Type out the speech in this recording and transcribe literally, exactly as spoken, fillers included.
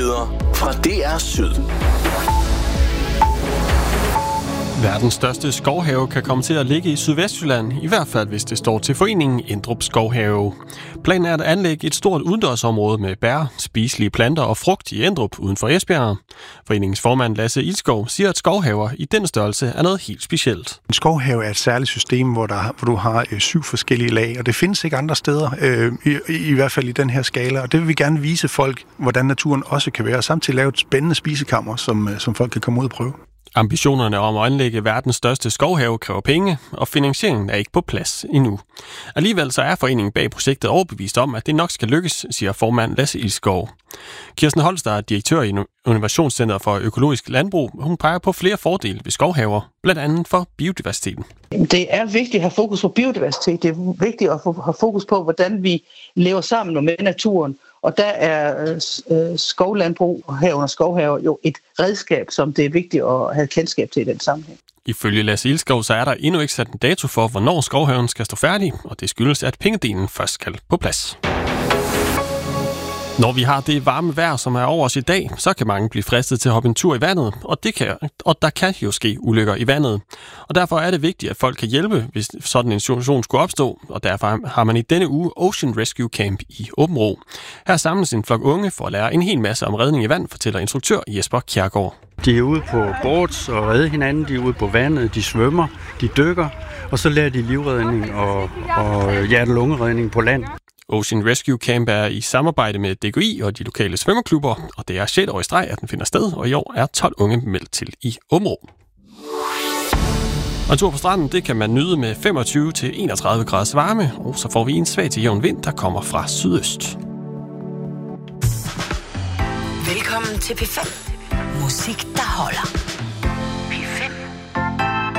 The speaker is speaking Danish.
Nyheder fra D R Syd. Verdens største skovhave kan komme til at ligge i Sydvestjylland, i hvert fald hvis det står til foreningen Endrup Skovhave. Planen er at anlægge et stort udendørsområde med bær, spiselige planter og frugt i Endrup uden for Esbjerg. Foreningens formand Lasse Ilskov siger, at skovhaver i denne størrelse er noget helt specielt. En skovhave er et særligt system, hvor, der, hvor du har øh, syv forskellige lag, og det findes ikke andre steder, øh, i, i hvert fald i den her skala. Og det vil vi gerne vise folk, hvordan naturen også kan være, og samtidig lave et spændende spisekammer, som, som folk kan komme ud og prøve. Ambitionerne om at anlægge verdens største skovhave kræver penge, og finansieringen er ikke på plads endnu. Alligevel så er foreningen bag projektet overbevist om, at det nok skal lykkes, siger formand Lasse Ilskov. Kirsten Holst, der er direktør i Innovationscentret for Økologisk Landbrug, hun peger på flere fordele ved skovhaver, blandt andet for biodiversiteten. Det er vigtigt at have fokus på biodiversitet. Det er vigtigt at have fokus på, hvordan vi lever sammen med naturen. Og der er øh, skovlandbrug og herunder skovhaver jo et redskab, som det er vigtigt at have kendskab til i den sammenhæng. Ifølge Lasse Ilskov, så er der endnu ikke sat en dato for, hvornår skovhaven skal stå færdig, og det skyldes, at pengedelen først skal på plads. Når vi har det varme vejr, som er over os i dag, så kan mange blive fristet til at hoppe en tur i vandet, og, det kan, og der kan jo ske ulykker i vandet. Og derfor er det vigtigt, at folk kan hjælpe, hvis sådan en situation skulle opstå, og derfor har man i denne uge Ocean Rescue Camp i Aabenraa. Her samles en flok unge for at lære en hel masse om redning i vand, fortæller instruktør Jesper Kjærgaard. De er ude på boards og redde hinanden, de er ude på vandet, de svømmer, de dykker, og så lærer de livredning og, og hjerte-lungeredning på land. Ocean Rescue Camp er i samarbejde med D G I og de lokale svømmerklubber, og det er sjette år i streg, at den finder sted, og i år er tolv unge meldt til i Aabenraa. Og en tur på stranden, det kan man nyde med femogtyve til enogtredive graders varme, og så får vi en svag til jævn vind, der kommer fra sydøst. Velkommen til P fem. Musik, der holder.